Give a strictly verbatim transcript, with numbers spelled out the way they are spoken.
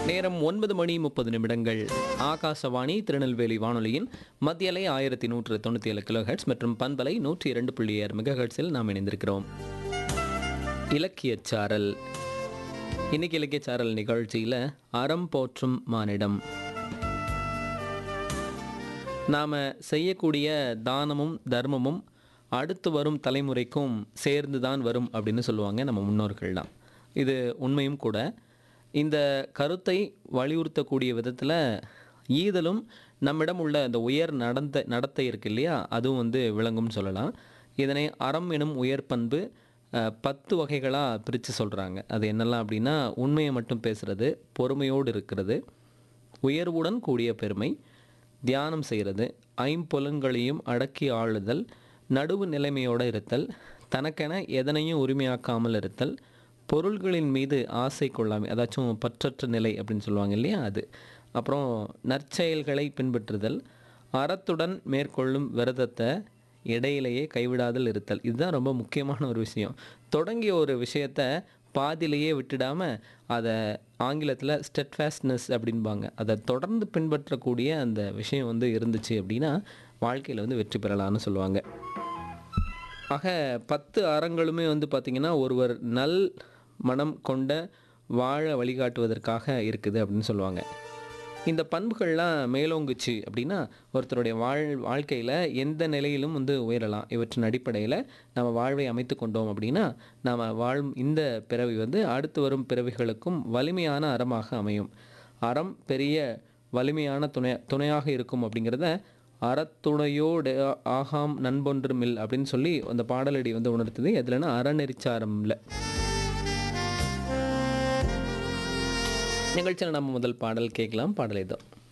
நேரம் ஒன்பது மணி முப்பது நிமிடங்கள். ஆகாசவாணி திருநெல்வேலி வானொலியின் மத்திய அலை ஆயிரத்தி நூற்று தொண்ணூற்றி ஏழு கிலோஹெட்ஸ் மற்றும் பண்பலை நூற்றி இரண்டு புள்ளி ஏழு மெகாஹெட்ஸில் நாம் இணைந்திருக்கிறோம். இலக்கியச்சாரல். இன்னைக்கு இலக்கியச்சாரல் நிகழ்ச்சியில் அறம் போற்றும் மானிடம். நாம் செய்யக்கூடிய தானமும் தர்மமும் அடுத்து வரும் தலைமுறைக்கும் சேர்ந்து தான் வரும் அப்படின்னு சொல்லுவாங்க நம்ம முன்னோர்கள்லாம். இது உண்மையும் கூட. இந்த கருத்தை வலியுறுத்தக்கூடிய விதத்தில் ஈதலும் நம்மிடம் உள்ள அந்த உயர் நடந்த நடத்தை இருக்கு இல்லையா, அதுவும் வந்து விளங்கும்னு சொல்லலாம். இதனை அறம் எனும் உயர் பண்பு பத்து வகைகளாக பிரித்து சொல்கிறாங்க. அது என்னெல்லாம் அப்படின்னா, உண்மையை மட்டும் பேசுகிறது, பொறுமையோடு இருக்கிறது, உயர்வுடன் கூடிய பெருமை, தியானம் செய்கிறது, ஐம்புலன்களையும் அடக்கி ஆளுதல், நடுவு நிலைமையோடு இருத்தல், தனக்கென எதனையும் உரிமையாக்காமல் இருத்தல், பொருள்களின் மீது ஆசை கொள்ளாமை, அதாச்சும் பற்றற்ற நிலை அப்படின்னு சொல்லுவாங்க இல்லையா, அது. அப்புறம் நற்செயல்களை பின்பற்றுதல், அறத்துடன் மேற்கொள்ளும் விரதத்தை இடையிலேயே கைவிடாதல் இருத்தல். இதுதான் ரொம்ப முக்கியமான ஒரு விஷயம். தொடங்கிய ஒரு விஷயத்தை பாதியிலேயே விட்டுடாமல் அதை ஆங்கிலத்தில் ஸ்டெட்ஃபாஸ்ட்னஸ் அப்படின்பாங்க. அதை தொடர்ந்து பின்பற்றக்கூடிய அந்த விஷயம் வந்து இருந்துச்சு அப்படின்னா வாழ்க்கையில் வந்து வெற்றி பெறலான்னு சொல்லுவாங்க. ஆக பத்து அறங்களுமே வந்து பார்த்திங்கன்னா ஒருவர் நல் மனம் கொண்ட வாழ வழிகாட்டுவதற்காக இருக்குது அப்படின்னு சொல்லுவாங்க. இந்த பண்புகள்லாம் மேலோங்குச்சு அப்படின்னா ஒருத்தருடைய வாழ் வாழ்க்கையில் எந்த நிலையிலும் வந்து உயரலாம். இவற்றின் அடிப்படையில் நம்ம வாழ்வை அமைத்து கொண்டோம் அப்படின்னா நாம் வாழும் இந்த பிறவி வந்து அடுத்து வரும் பிறவிகளுக்கும் வலிமையான அறமாக அமையும். அறம் பெரிய வலிமையான துணை துணையாக இருக்கும் அப்படிங்கிறத அறத்துணையோடு ஆகாம் நண்பொன்றுமில் அப்படின்னு சொல்லி அந்த பாடலடி வந்து உணர்த்துது. எதுலன்னா அறநெறிச்சாரம்ல. நிகழ்ச்சியில் நம்ம முதல் பாடல் கேட்கலாம். பாடல் இதோ.